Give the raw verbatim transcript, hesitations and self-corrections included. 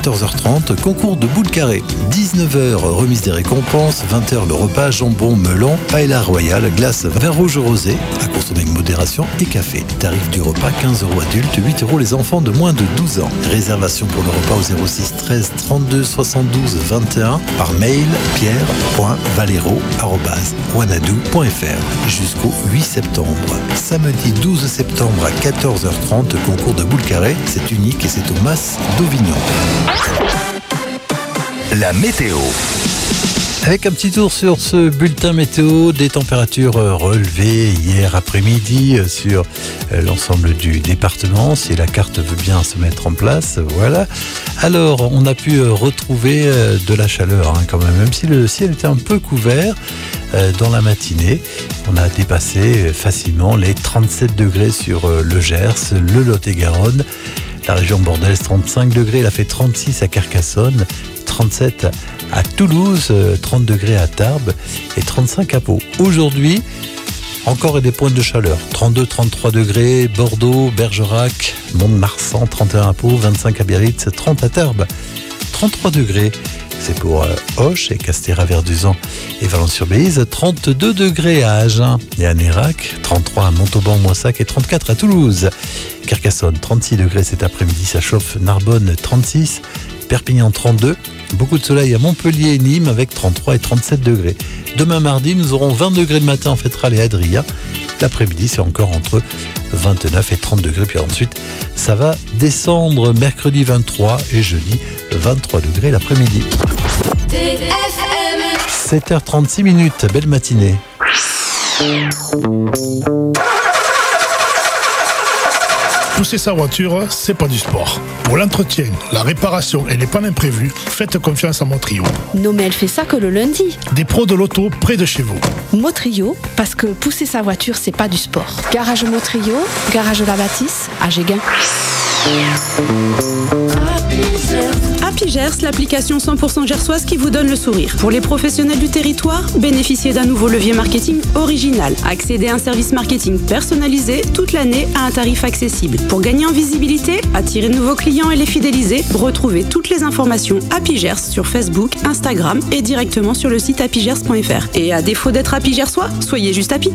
quatorze heures trente, concours de boules carrées. dix-neuf heures, remise des récompenses. vingt heures, le repas, jambon, melon, paella royale, glace, vin rouge rosé, à consommer avec modération et café. Tarif du repas, quinze euros adultes, huit euros les enfants de moins de douze ans. Réservation pour le repas au zéro six treize trente-deux soixante-douze vingt et un par mail pierre point valero arobase wanadoo point f r jusqu'au huit septembre. Samedi douze septembre à quatorze heures trente, concours de boules carrées. C'est unique et c'est au Mas d'Auvignon. La météo. Avec un petit tour sur ce bulletin météo, des températures relevées hier après-midi sur l'ensemble du département, si la carte veut bien se mettre en place, voilà. Alors, on a pu retrouver de la chaleur hein, quand même, même si le ciel était un peu couvert dans la matinée. On a dépassé facilement les trente-sept degrés sur le Gers, le Lot-et-Garonne, la région bordelaise trente-cinq degrés, elle a fait trente-six à Carcassonne, trente-sept à Toulouse, trente degrés à Tarbes et trente-cinq à Pau. Aujourd'hui, encore des pointes de chaleur. trente-deux trente-trois degrés, Bordeaux, Bergerac, Mont-de-Marsan, trente et un à Pau, vingt-cinq à Biarritz, trente à Tarbes, trente-trois degrés. C'est pour euh, Auch et Castéra-Verduzan et Valence-sur-Béziers, trente-deux degrés à Agen et à Nérac, trente-trois à Montauban, Moissac et trente-quatre à Toulouse. Carcassonne, trente-six degrés cet après-midi, ça chauffe. Narbonne, trente-six, Perpignan, trente-deux. Beaucoup de soleil à Montpellier et Nîmes avec trente-trois et trente-sept degrés. Demain mardi, nous aurons vingt degrés le matin en Fétral et Adria. L'après-midi, c'est encore entre vingt-neuf et trente degrés. Puis ensuite, ça va descendre mercredi vingt-trois et jeudi vingt-trois degrés l'après-midi. sept heures trente-six minutes, belle matinée. Pousser sa voiture, c'est pas du sport. Pour l'entretien, la réparation et les pannes imprévues, faites confiance à Motrio. Non mais elle fait ça que le lundi. Des pros de l'auto près de chez vous. Motrio, parce que pousser sa voiture, c'est pas du sport. Garage Motrio, garage La Bâtisse, à Géguin. Happy Gers, l'application cent pour cent gersoise qui vous donne le sourire. Pour les professionnels du territoire, bénéficiez d'un nouveau levier marketing original. Accédez à un service marketing personnalisé toute l'année à un tarif accessible. Pour gagner en visibilité, attirer de nouveaux clients et les fidéliser, retrouvez toutes les informations Happy Gers sur Facebook, Instagram et directement sur le site happy gers point f r. Et à défaut d'être Happy Gersois, soyez juste happy.